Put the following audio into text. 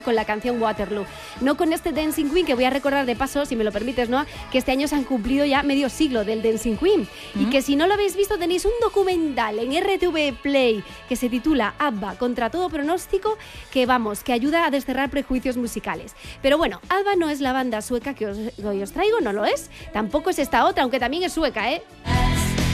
con la canción Waterloo, no con este Dancing Queen, que voy a recordar de paso, si me lo permites, Noa, que este año se han cumplido ya medio siglo del Dancing Queen, y que si no lo habéis visto tenéis un documental en RTV Play que se titula ABBA, contra todo pronóstico, que vamos, que ayuda a desterrar prejuicios musicales. Pero bueno, ABBA no es la banda sueca que hoy os traigo, no lo es, tampoco es esta otra, aunque también es sueca, ¿eh?